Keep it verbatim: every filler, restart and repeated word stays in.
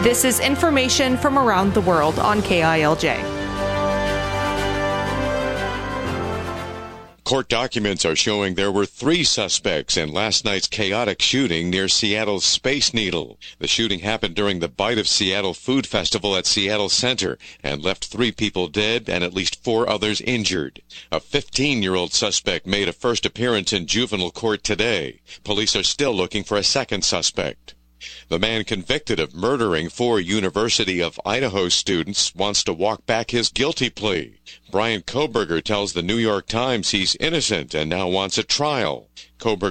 This is information from around the world on K I L J. Court documents are showing there were three suspects in last night's chaotic shooting near Seattle's Space Needle. The shooting happened during the Bite of Seattle Food Festival at Seattle Center and left three people dead and at least four others injured. A fifteen-year-old suspect made a first appearance in juvenile court today. Police are still looking for a second suspect. The man convicted of murdering four University of Idaho students wants to walk back his guilty plea. Brian Koberger tells the New York Times he's innocent and now wants a trial. Koberger